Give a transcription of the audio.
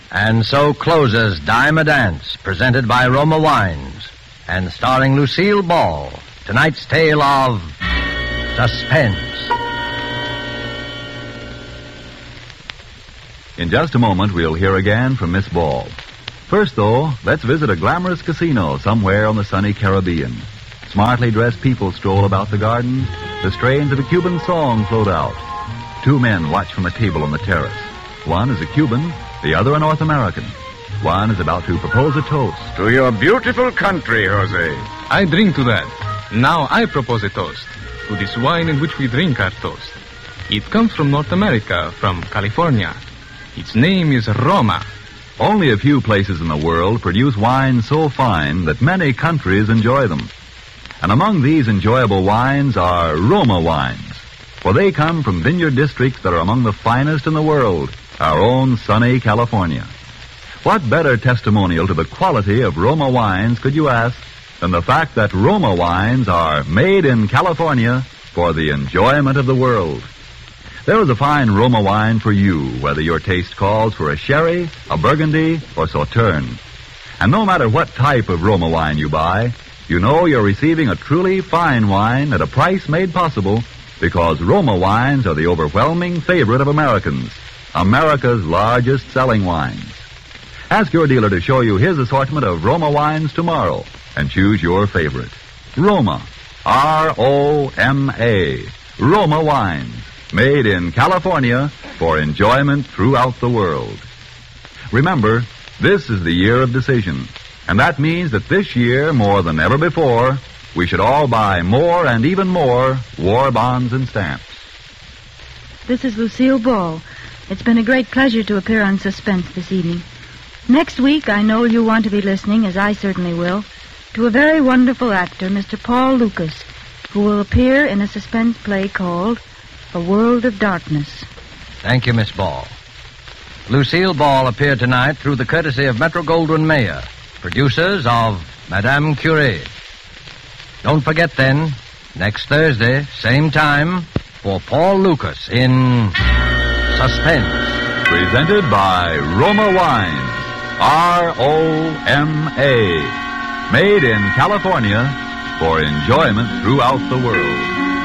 And so closes Dime a Dance, presented by Roma Wines, and starring Lucille Ball, tonight's tale of suspense. In just a moment, we'll hear again from Miss Ball. First, though, let's visit a glamorous casino somewhere on the sunny Caribbean. Smartly dressed people stroll about the garden. The strains of a Cuban song float out. Two men watch from a table on the terrace. One is a Cuban, the other a North American. One is about to propose a toast. To your beautiful country, Jose. I drink to that. Now I propose a toast to this wine in which we drink our toast. It comes from North America, from California. Its name is Roma. Only a few places in the world produce wines so fine that many countries enjoy them. And among these enjoyable wines are Roma wines, for they come from vineyard districts that are among the finest in the world, our own sunny California. What better testimonial to the quality of Roma wines could you ask than the fact that Roma wines are made in California for the enjoyment of the world? There is a fine Roma wine for you, whether your taste calls for a sherry, a burgundy, or sauterne. And no matter what type of Roma wine you buy, you know you're receiving a truly fine wine at a price made possible because Roma wines are the overwhelming favorite of Americans, America's largest selling wines. Ask your dealer to show you his assortment of Roma wines tomorrow and choose your favorite. Roma, R-O-M-A, Roma wines, made in California for enjoyment throughout the world. Remember, this is the year of decision. And that means that this year, more than ever before, we should all buy more and even more war bonds and stamps. This is Lucille Ball. It's been a great pleasure to appear on Suspense this evening. Next week, I know you'll want to be listening, as I certainly will, to a very wonderful actor, Mr. Paul Lucas, who will appear in a suspense play called A World of Darkness. Thank you, Miss Ball. Lucille Ball appeared tonight through the courtesy of Metro-Goldwyn-Mayer, producers of Madame Curie. Don't forget then, next Thursday, same time, for Paul Lucas in Suspense. Presented by Roma Wines, R-O-M-A. Made in California for enjoyment throughout the world.